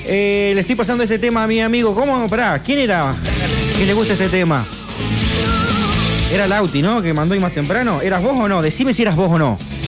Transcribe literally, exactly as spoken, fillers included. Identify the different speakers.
Speaker 1: Eh, le estoy pasando este tema a mi amigo. ¿Cómo? Pará, ¿quién era? ¿Que le gusta este tema? Era Lauti, ¿no? Que mandó hoy más temprano. ¿Eras vos o no? Decime si eras vos o no.